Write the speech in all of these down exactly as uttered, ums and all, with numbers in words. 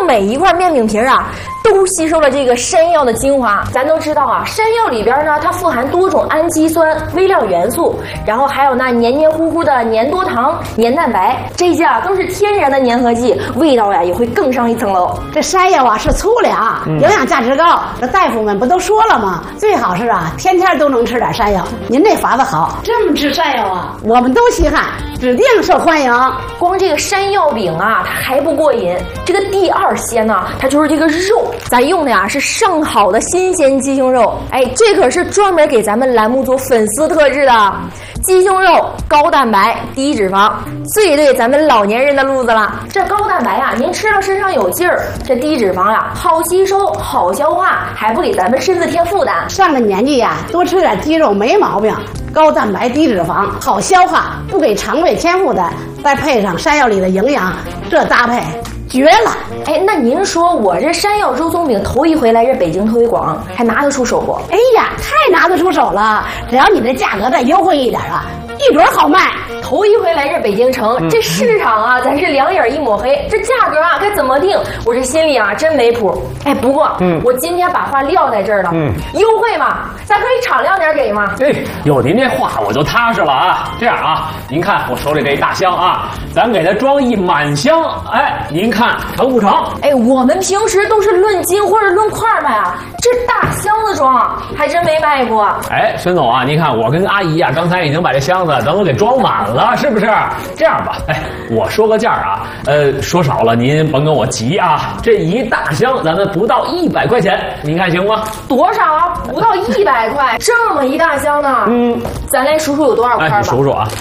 每一块面饼皮啊，都吸收了这个山药的精华。咱都知道啊，山药里边呢，它富含多种氨基酸、微量元素，然后还有那黏黏糊糊的粘多糖、粘蛋白，这些啊都是天然的粘合剂，味道呀也会更上一层楼。 这山药啊是粗粮，营养价值高。这大夫们不都说了吗？最好是啊，天天都能吃点山药。您这法子好，这么吃山药啊，我们都稀罕，指定受欢迎。 光这个山药饼啊，它还不过瘾，这个第二鲜呢，它就是这个肉，咱用的呀是上好的新鲜鸡胸肉，哎，这可是专门给咱们栏目组粉丝特制的。鸡胸肉高蛋白低脂肪，最对咱们老年人的路子了。这高蛋白呀，您吃了身上有劲儿；这低脂肪呀，好吸收、好消化，还不给咱们身子添负担。 上了年纪呀，多吃点鸡肉没毛病。高蛋白低脂肪，好消化，不给肠胃添负担，再配上山药里的营养，这搭配绝了！ 哎，那您说我这山药肉松饼头一回来这北京特别广，还拿得出手不？ 哎呀，太拿得出手了！只要你这价格再优惠一点啊，一准好卖。 头一回来这北京城，嗯、这市场啊，咱是两眼一抹黑，这价格啊该怎么定？我这心里啊真没谱。哎，不过，嗯，我今天把话撂在这儿了，嗯，优惠嘛，咱可以敞亮点给嘛。 哎，有您这话我就踏实了啊。这样啊，您看我手里这一大箱啊，咱给它装一满箱，哎，您看成不成？ 哎，我们平时都是论斤或者论块卖啊，这大箱子装还真没卖过。 哎，孙总啊，您看我跟阿姨啊，刚才已经把这箱子咱都给装满了，是不是？这样吧，哎，我说个价啊，呃，说少了您甭跟我急啊。这一大箱咱们不到一百块钱，您看行吗？ 多少啊？不到一百块，这么一大箱呢？嗯，咱来数数有多少块吧。 哎，数数啊。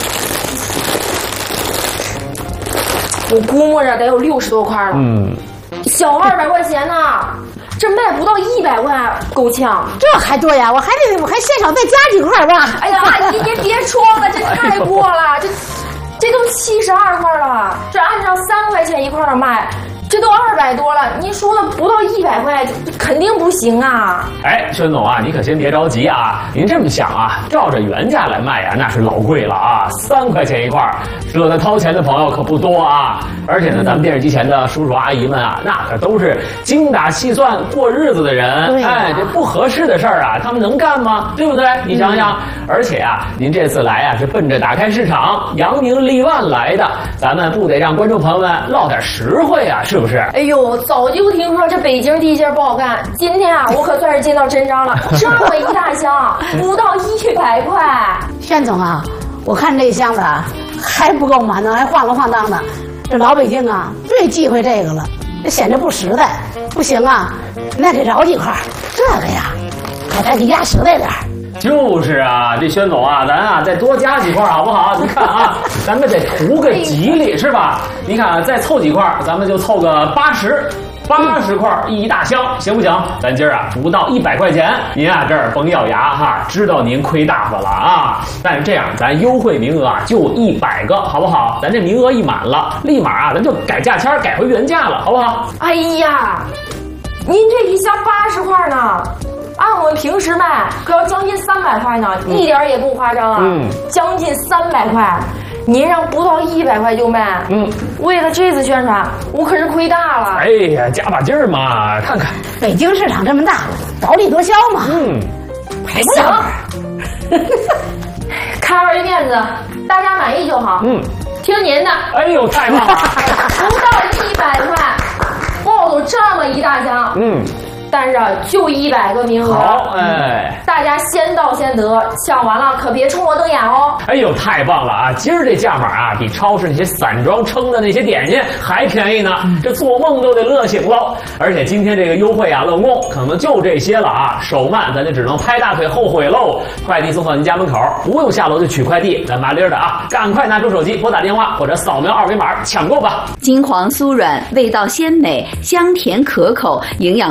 我估摸着得有六十多块了。 嗯， 小二百块钱呢，这卖不到一百块，够呛。 这还多呀？我还得我还嫌少再加几块吧。 哎呀，阿姨您别说了，这太过了，这这都七十二块了，这按照三块钱一块的卖。这都二百多了，您说的不到一百块，肯定不行啊！ 哎，孙总啊，你可先别着急啊，您这么想啊，照着原价来卖呀、啊，那是老贵了啊，三块钱一块，舍得掏钱的朋友可不多啊。而且呢，咱们电视机前的叔叔阿姨们啊，那可都是精打细算过日子的人，哎，这不合适的事儿啊，他们能干吗？对不对？你想想，嗯、而且啊，您这次来啊是奔着打开市场、扬名立万来的，咱们不得让观众朋友们落点实惠啊，是。是不是？ 哎呦，早就听说这北京地界不好干，今天啊，我可算是见到真章了。这么一大箱，不到一百块。 轩总啊，我看这箱子啊还不够满呢，还晃了晃荡的。这老北京啊，最忌讳这个了，这显着不实在。不行啊，那得饶几块。这个呀，还得给压实在点。 就是啊，这轩总啊，咱啊再多加几块好不好？你看啊，咱们得图个吉利是吧？你看啊，再凑几块，咱们就凑个八十，八十块一大箱，行不行？咱今儿啊不到一百块钱，您啊这儿甭咬牙哈，知道您亏大发了啊。但是这样，咱优惠名额啊就一百个，好不好？咱这名额一满了，立马啊咱就改价签，改回原价了，好不好？ 哎呀，您这一箱八十块呢？按我们平时卖，可要将近三百块呢，嗯、一点也不夸张啊！嗯，将近三百块，您让不到一百块就卖，嗯，为了这次宣传，我可是亏大了。 哎呀，加把劲儿嘛，看看北京市场这么大，薄利多销嘛。嗯， 还行，开二一面子，大家满意就好。嗯，听您的。 哎呦，太棒了！ 不到一百块，抱走这么一大箱。嗯。但是就一百个名额， 好，哎， 大家先到先得，抢完了可别冲我瞪眼哦。 哎呦，太棒了啊！今儿这价码啊，比超市那些散装称的那些点心还便宜呢，嗯、这做梦都得乐醒喽。而且今天这个优惠啊，冷宫可能就这些了啊，手慢咱就只能拍大腿后悔喽。快递送到您家门口，不用下楼就取快递，咱麻利儿的啊，赶快拿出手机拨打电话或者扫描二维码抢购吧。 金黄酥软，味道鲜美，香甜可口，营养丰富的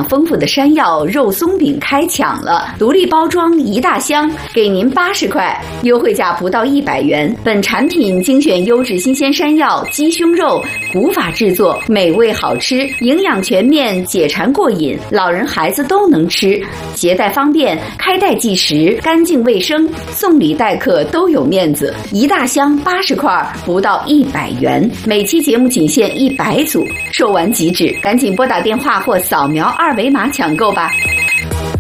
山药肉松饼开抢了，独立包装一大箱，给您八十块，优惠价不到一百元。本产品精选优质新鲜山药、鸡胸肉，古法制作，美味好吃，营养全面，解馋过瘾，老人孩子都能吃，携带方便，开袋即食，干净卫生，送礼待客都有面子。一大箱八十块，不到一百元，每期节目仅限一百组，售完即止，赶紧拨打电话或扫描二维码抢购吧。